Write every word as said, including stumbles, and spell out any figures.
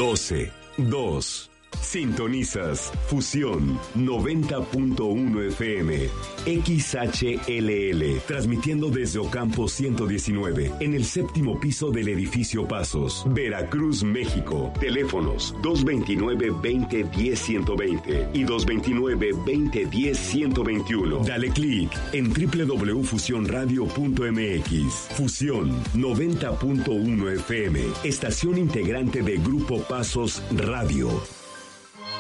doce, dos. Sintonizas Fusión noventa punto uno F M, X H L L, transmitiendo desde Ocampo ciento diecinueve, en el séptimo piso del edificio Pasos, Veracruz, México. Teléfonos dos veintinueve, veinte, diez, ciento veinte y dos veintinueve, veinte, diez, ciento veintiuno. Dale clic en doble u doble u doble u punto fusión radio punto m x. Fusión noventa punto uno F M, estación integrante de Grupo Pasos Radio.